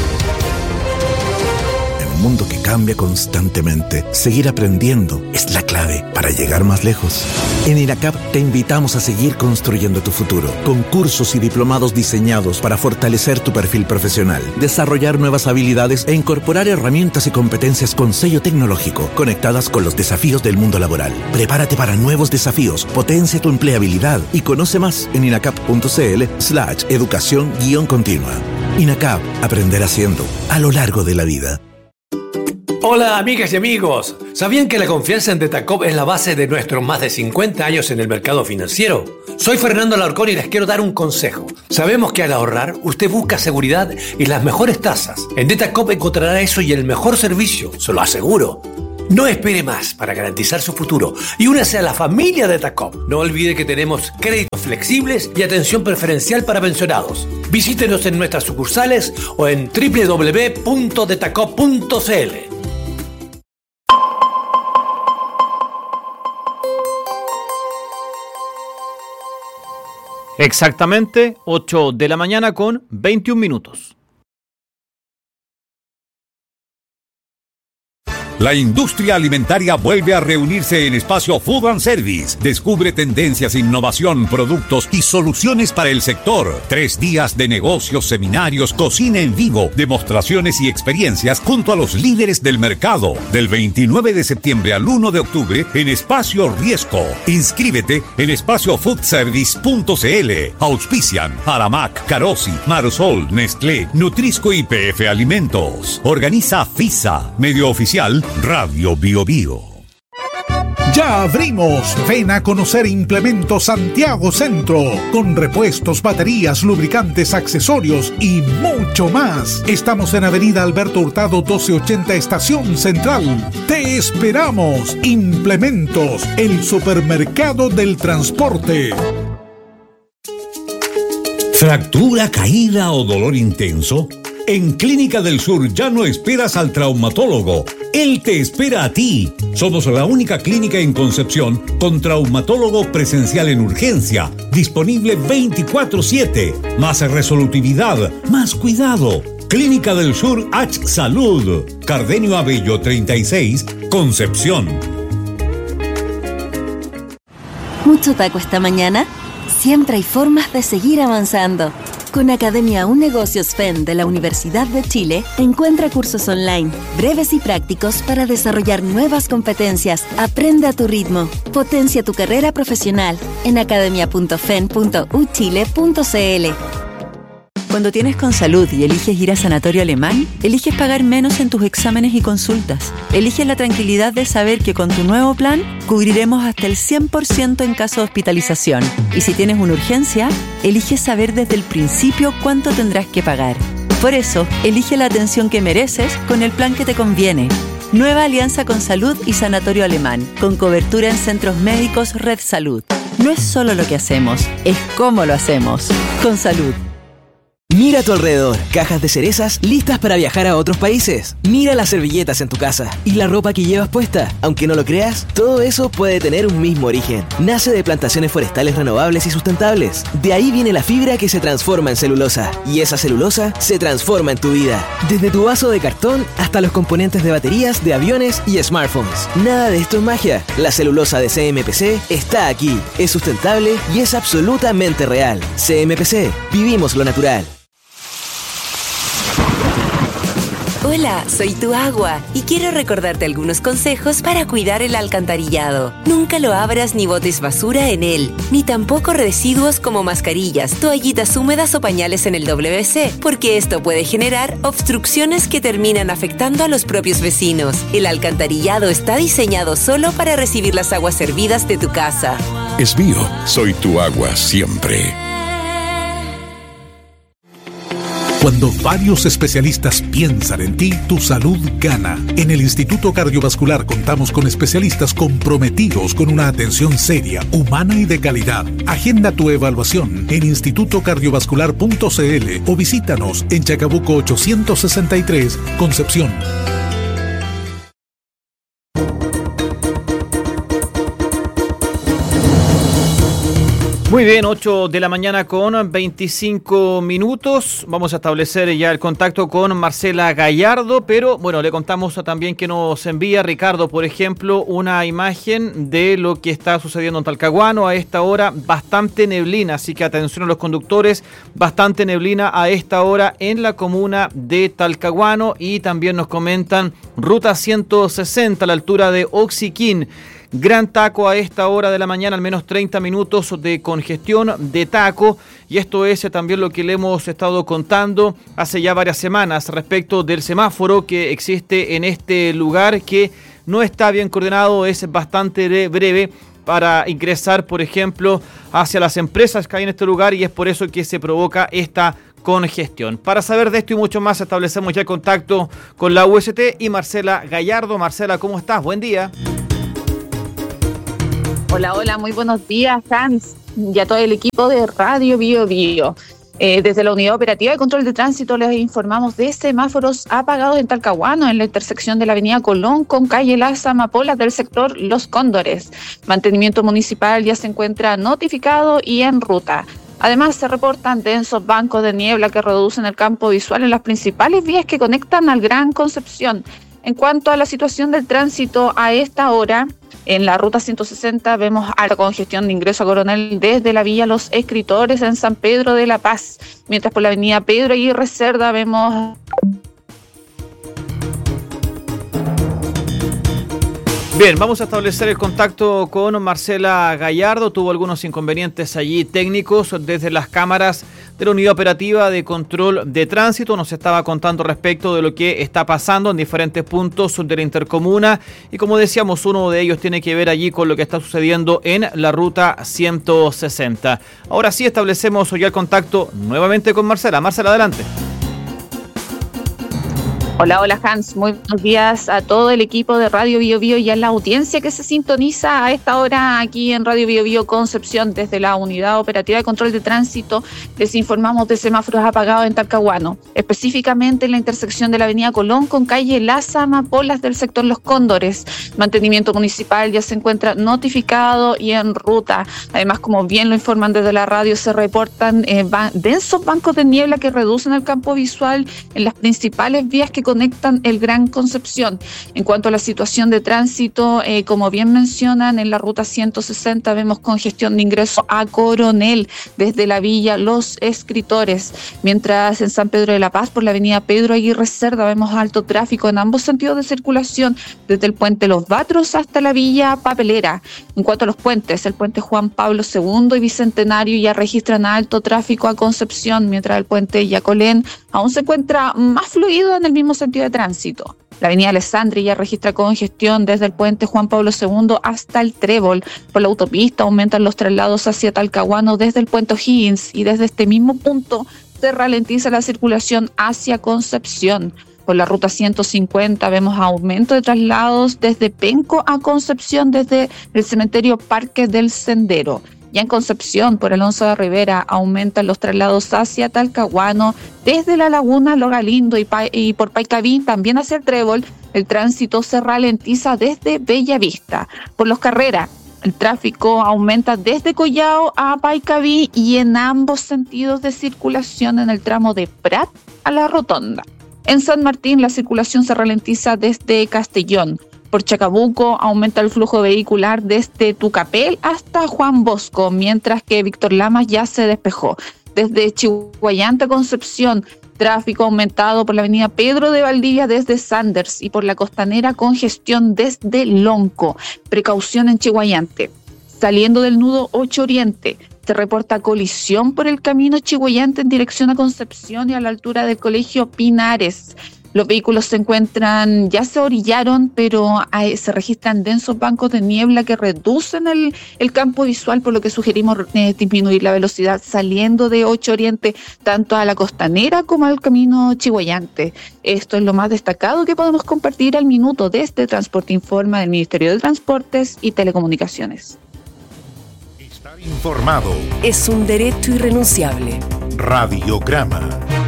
En un mundo que cambia constantemente, seguir aprendiendo es la clave para llegar más lejos. En INACAP te invitamos a seguir construyendo tu futuro, con cursos y diplomados diseñados para fortalecer tu perfil profesional, desarrollar nuevas habilidades e incorporar herramientas y competencias con sello tecnológico, conectadas con los desafíos del mundo laboral. Prepárate para nuevos desafíos, potencia tu empleabilidad y conoce más en inacap.cl slash educación guión continua. INACAP, aprender haciendo, a lo largo de la vida. Hola amigas y amigos, ¿sabían que la confianza en Detacop es la base de nuestros más de cincuenta años en el mercado financiero? Soy Fernando Alarcón y les quiero dar un consejo. Sabemos que al ahorrar usted busca seguridad y las mejores tasas. En Detacop encontrará eso y el mejor servicio, se lo aseguro. No espere más para garantizar su futuro y únase a la familia Detacop. No olvide que tenemos créditos flexibles y atención preferencial para pensionados. Visítenos en nuestras sucursales o en doble u doble u doble u punto detacop punto c l. Exactamente ocho de la mañana con veintiún minutos. La industria alimentaria vuelve a reunirse en Espacio Food and Service. Descubre tendencias, innovación, productos y soluciones para el sector. Tres días de negocios, seminarios, cocina en vivo, demostraciones y experiencias junto a los líderes del mercado. Del veintinueve de septiembre al uno de octubre en Espacio Riesco. Inscríbete en espacio food service punto c l. Auspician Aramac, Carosi, Marsol, Nestlé, Nutrisco y P F Alimentos. Organiza FISA, medio oficial Radio Bio Bio. Ya abrimos. Ven a conocer Implementos Santiago Centro, con repuestos, baterías, lubricantes, accesorios y mucho más. Estamos en Avenida Alberto Hurtado doce ochenta, Estación Central. Te esperamos. Implementos, el supermercado del transporte. ¿Fractura, caída o dolor intenso? En Clínica del Sur ya no esperas al traumatólogo. Él te espera a ti. Somos la única clínica en Concepción con traumatólogo presencial en urgencia, disponible veinticuatro siete. Más resolutividad, más cuidado. Clínica del Sur H Salud. Cardenio Abello treinta y seis, Concepción. ¿Mucho taco esta mañana? Siempre hay formas de seguir avanzando. Con Academia Un Negocios F E N de la Universidad de Chile, encuentra cursos online, breves y prácticos para desarrollar nuevas competencias. Aprende a tu ritmo. Potencia tu carrera profesional en academia punto f e n punto u chile punto c l. Cuando tienes Consalud y eliges ir a Sanatorio Alemán, eliges pagar menos en tus exámenes y consultas. Eliges la tranquilidad de saber que con tu nuevo plan cubriremos hasta el cien por ciento en caso de hospitalización. Y si tienes una urgencia, eliges saber desde el principio cuánto tendrás que pagar. Por eso, elige la atención que mereces con el plan que te conviene. Nueva alianza Consalud y Sanatorio Alemán, con cobertura en centros médicos Red Salud. No es solo lo que hacemos, es cómo lo hacemos. Consalud. Mira a tu alrededor, cajas de cerezas listas para viajar a otros países. Mira las servilletas en tu casa y la ropa que llevas puesta. Aunque no lo creas, todo eso puede tener un mismo origen. Nace de plantaciones forestales renovables y sustentables. De ahí viene la fibra que se transforma en celulosa. Y esa celulosa se transforma en tu vida. Desde tu vaso de cartón hasta los componentes de baterías de aviones y smartphones. Nada de esto es magia. La celulosa de C M P C está aquí. Es sustentable y es absolutamente real. C M P C. Vivimos lo natural. Hola, soy tu agua y quiero recordarte algunos consejos para cuidar el alcantarillado. Nunca lo abras ni botes basura en él, ni tampoco residuos como mascarillas, toallitas húmedas o pañales en el W C, porque esto puede generar obstrucciones que terminan afectando a los propios vecinos. El alcantarillado está diseñado solo para recibir las aguas hervidas de tu casa. Es mío, soy tu agua siempre. Cuando varios especialistas piensan en ti, tu salud gana. En el Instituto Cardiovascular contamos con especialistas comprometidos con una atención seria, humana y de calidad. Agenda tu evaluación en instituto cardiovascular punto c l o visítanos en Chacabuco ochocientos sesenta y tres, Concepción. Muy bien, ocho de la mañana con veinticinco minutos. Vamos a establecer ya el contacto con Marcela Gallardo, pero bueno, le contamos también que nos envía Ricardo, por ejemplo, una imagen de lo que está sucediendo en Talcahuano a esta hora, bastante neblina, así que atención a los conductores, bastante neblina a esta hora en la comuna de Talcahuano, y también nos comentan ruta ciento sesenta a la altura de Oxiquín. Gran taco a esta hora de la mañana, al menos treinta minutos de congestión de taco, y esto es también lo que le hemos estado contando hace ya varias semanas respecto del semáforo que existe en este lugar, que no está bien coordinado, es bastante breve para ingresar, por ejemplo, hacia las empresas que hay en este lugar, y es por eso que se provoca esta congestión. Para saber de esto y mucho más, establecemos ya el contacto con la U S T y Marcela Gallardo. Marcela, ¿cómo estás? Buen día. Hola, hola, muy buenos días, Hans, y a todo el equipo de Radio Bio Bio. Eh, desde la Unidad Operativa de Control de Tránsito les informamos de semáforos apagados en Talcahuano, en la intersección de la Avenida Colón con calle Las Amapolas del sector Los Cóndores. Mantenimiento municipal ya se encuentra notificado y en ruta. Además, se reportan densos bancos de niebla que reducen el campo visual en las principales vías que conectan al Gran Concepción. En cuanto a la situación del tránsito a esta hora, en la ruta ciento sesenta vemos alta congestión de ingreso a Coronel desde la Villa Los Escritores en San Pedro de la Paz, mientras por la avenida Pedro Aguirre Cerda vemos... Bien, vamos a establecer el contacto con Marcela Gallardo. Tuvo algunos inconvenientes allí técnicos desde las cámaras de la Unidad Operativa de Control de Tránsito. Nos estaba contando respecto de lo que está pasando en diferentes puntos de la intercomuna, y como decíamos, uno de ellos tiene que ver allí con lo que está sucediendo en la ruta ciento sesenta. Ahora sí establecemos ya el contacto nuevamente con Marcela. Marcela, adelante. Hola, hola Hans, muy buenos días a todo el equipo de Radio Bio Bio y a la audiencia que se sintoniza a esta hora aquí en Radio Bio Bio Concepción. Desde la Unidad Operativa de Control de Tránsito les informamos de semáforos apagados en Talcahuano, específicamente en la intersección de la Avenida Colón con calle Las Amapolas del sector Los Cóndores. Mantenimiento municipal ya se encuentra notificado y en ruta. Además, como bien lo informan desde la radio, se reportan eh, ba- densos bancos de niebla que reducen el campo visual en las principales vías que conectan el Gran Concepción. En cuanto a la situación de tránsito, eh, como bien mencionan, en la ruta ciento sesenta vemos congestión de ingreso a Coronel desde la villa Los Escritores, mientras en San Pedro de la Paz por la avenida Pedro Aguirre Cerda vemos alto tráfico en ambos sentidos de circulación, desde el puente Los Batros hasta la villa Papelera. En cuanto a los puentes, el puente Juan Pablo segundo y Bicentenario ya registran alto tráfico a Concepción, mientras el puente Yacolén aún se encuentra más fluido en el mismo sentido de tránsito. La avenida Alessandri ya registra congestión desde el puente Juan Pablo segundo hasta el Trébol. Por la autopista aumentan los traslados hacia Talcahuano desde el puente O'Higgins y desde este mismo punto se ralentiza la circulación hacia Concepción. Por la ruta ciento cincuenta vemos aumento de traslados desde Penco a Concepción desde el cementerio Parque del Sendero. Ya en Concepción, por Alonso de Rivera, aumentan los traslados hacia Talcahuano, desde La Laguna, Lo Galindo y, pa- y por Paicaví, también hacia el Trébol. El tránsito se ralentiza desde Bellavista. Por Los Carreras, el tráfico aumenta desde Collao a Paicaví y en ambos sentidos de circulación en el tramo de Prat a La Rotonda. En San Martín, la circulación se ralentiza desde Castellón. Por Chacabuco aumenta el flujo vehicular desde Tucapel hasta Juan Bosco, mientras que Víctor Lamas ya se despejó. Desde Chihuayante a Concepción, tráfico aumentado por la avenida Pedro de Valdivia desde Sanders y por la costanera congestión desde Lonco. Precaución en Chihuayante. Saliendo del nudo ocho Oriente, se reporta colisión por el camino Chihuayante en dirección a Concepción y a la altura del colegio Pinares. Los vehículos se encuentran, ya se orillaron, pero hay, se registran densos bancos de niebla que reducen el, el campo visual, por lo que sugerimos eh, disminuir la velocidad saliendo de ocho Oriente, tanto a la costanera como al camino Chihuayante. Esto es lo más destacado que podemos compartir al minuto desde Transporte Informa del Ministerio de Transportes y Telecomunicaciones. Estar informado es un derecho irrenunciable. Radiograma.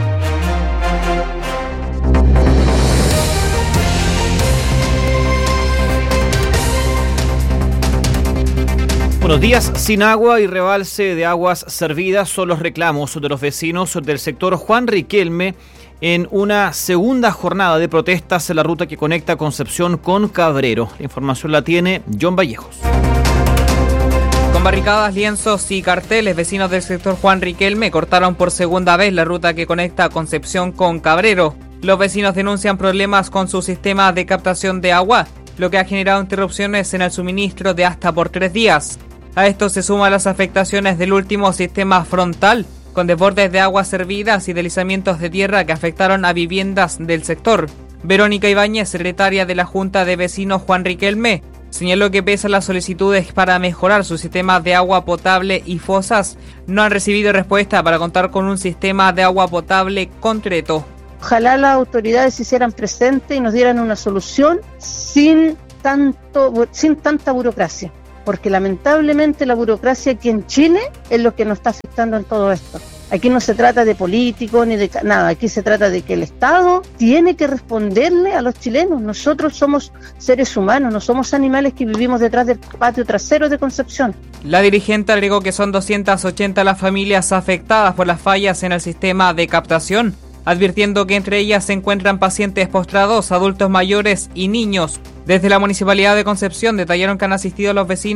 Buenos días. Sin agua y rebalse de aguas servidas son los reclamos de los vecinos del sector Juan Riquelme en una segunda jornada de protestas en la ruta que conecta Concepción con Cabrero. La información la tiene John Vallejos. Con barricadas, lienzos y carteles, vecinos del sector Juan Riquelme cortaron por segunda vez la ruta que conecta Concepción con Cabrero. Los vecinos denuncian problemas con su sistema de captación de agua, lo que ha generado interrupciones en el suministro de hasta por tres días. A esto se suman las afectaciones del último sistema frontal, con desbordes de aguas servidas y deslizamientos de tierra que afectaron a viviendas del sector. Verónica Ibáñez, secretaria de la Junta de Vecinos Juan Riquelme, señaló que pese a las solicitudes para mejorar su sistema de agua potable y fosas, no han recibido respuesta para contar con un sistema de agua potable concreto. Ojalá las autoridades se hicieran presentes y nos dieran una solución sin tanto, sin tanta burocracia, porque lamentablemente la burocracia aquí en Chile es lo que nos está afectando en todo esto. Aquí no se trata de políticos ni de nada, aquí se trata de que el Estado tiene que responderle a los chilenos. Nosotros somos seres humanos, no somos animales que vivimos detrás del patio trasero de Concepción. La dirigente agregó que son doscientas ochenta las familias afectadas por las fallas en el sistema de captación, advirtiendo que entre ellas se encuentran pacientes postrados, adultos mayores y niños. Desde la Municipalidad de Concepción detallaron que han asistido a los vecinos